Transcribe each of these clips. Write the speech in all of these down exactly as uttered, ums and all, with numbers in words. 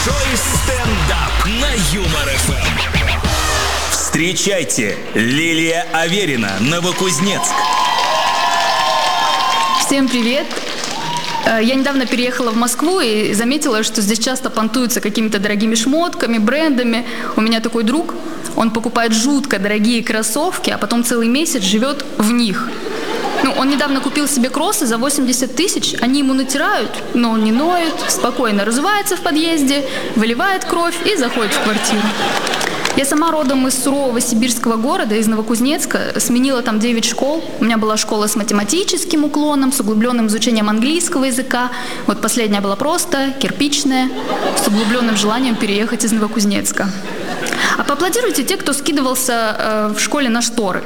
Большой стендап на Юмор эф эм. Встречайте, Лилия Аверина, Новокузнецк. Всем привет! Я недавно переехала в Москву и заметила, что здесь часто понтуются какими-то дорогими шмотками, брендами. У меня такой друг, он покупает жутко дорогие кроссовки, а потом целый месяц живет в них. Ну, он недавно купил себе кроссы за восемьдесят тысяч, они ему натирают, но он не ноет, спокойно разувается в подъезде, выливает кровь и заходит в квартиру. Я сама родом из сурового сибирского города, из Новокузнецка, сменила там девять школ. У меня была школа с математическим уклоном, с углубленным изучением английского языка. Вот последняя была просто, кирпичная, с углубленным желанием переехать из Новокузнецка. А поаплодируйте те, кто скидывался э, в школе на шторы.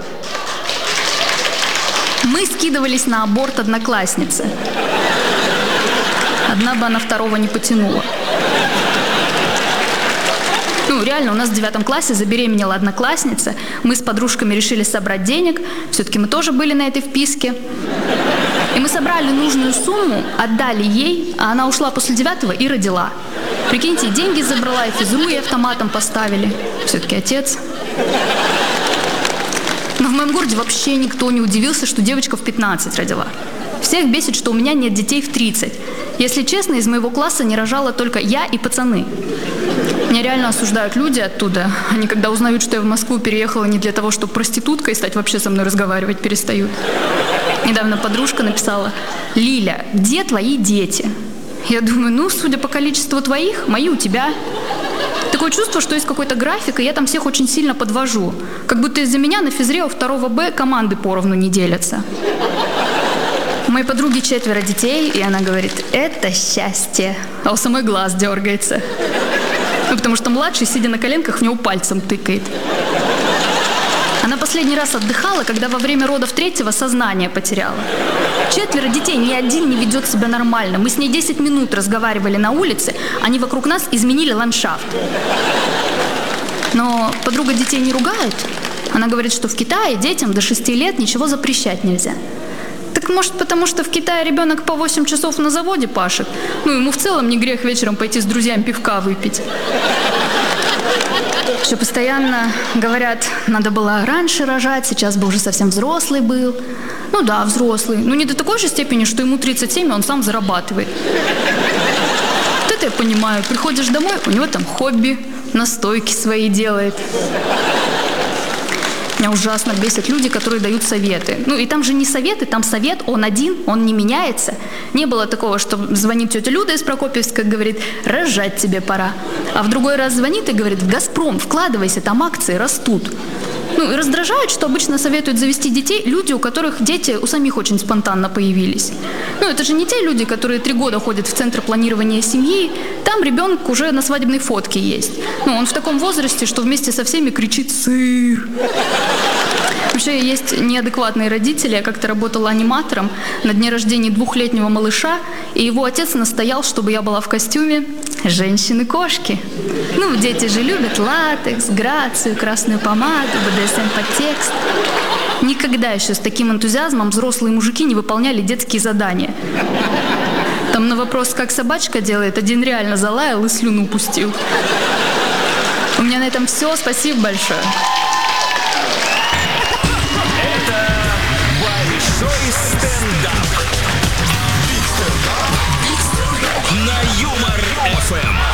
Мы скидывались на аборт одноклассницы. Одна бы она второго не потянула. Ну, реально, у нас в девятом классе забеременела одноклассница. Мы с подружками решили собрать денег. Все-таки мы тоже были на этой вписке. И мы собрали нужную сумму, отдали ей, а она ушла после девятого и родила. Прикиньте, деньги забрала, и физру ей автоматом поставили. Все-таки отец. Но в моем городе вообще никто не удивился, что девочка в пятнадцать родила. Всех бесит, что у меня нет детей в тридцать. Если честно, из моего класса не рожала только я и пацаны. Меня реально осуждают люди оттуда. Они, когда узнают, что я в Москву переехала не для того, чтобы проституткой стать, вообще со мной разговаривать перестают. Недавно подружка написала: «Лиля, где твои дети?» Я думаю, ну, судя по количеству твоих, мои у тебя. Такое чувство, что есть какой-то график, и я там всех очень сильно подвожу. Как будто из-за меня на физре у второго Б команды поровну не делятся. У моей подруги четверо детей, и она говорит: это счастье. А у самой глаз дергается. Ну, потому что младший, сидя на коленках, в него пальцем тыкает. Она последний раз отдыхала, когда во время родов третьего сознание потеряла. Четверо детей, ни один не ведет себя нормально. Мы с ней десять минут разговаривали на улице, они вокруг нас изменили ландшафт. Но подруга детей не ругает. Она говорит, что в Китае детям до шести лет ничего запрещать нельзя. Так может, потому что в Китае ребенок по восемь часов на заводе пашет? Ну, ему в целом не грех вечером пойти с друзьями пивка выпить. Еще постоянно говорят, надо было раньше рожать, сейчас бы уже совсем взрослый был. Ну да, взрослый. Но не до такой же степени, что ему тридцать семь, и он сам зарабатывает. Вот это я понимаю. Приходишь домой, у него там хобби, настойки свои делает. Меня ужасно бесят люди, которые дают советы. Ну и там же не советы, там совет, он один, он не меняется. Не было такого, что звонит тетя Люда из Прокопьевска, говорит: рожать тебе пора. А в другой раз звонит и говорит: в «Газпром» вкладывайся, там акции растут. Ну и раздражает, что обычно советуют завести детей люди, у которых дети у самих очень спонтанно появились. Ну это же не те люди, которые три года ходят в центр планирования семьи, там ребенок уже на свадебной фотке есть. Ну он в таком возрасте, что вместе со всеми кричит «сыр». Вообще есть неадекватные родители. Я как-то работала аниматором на дне рождения двухлетнего малыша, и его отец настоял, чтобы я была в костюме женщины-кошки. Ну, дети же любят латекс, грацию, красную помаду, бэ дэ эс эм-подтекст. Никогда еще с таким энтузиазмом взрослые мужики не выполняли детские задания. Там на вопрос, как собачка делает, один реально залаял и слюну пустил. У меня на этом все. Спасибо большое. Большой стендап на Юмор эф эм.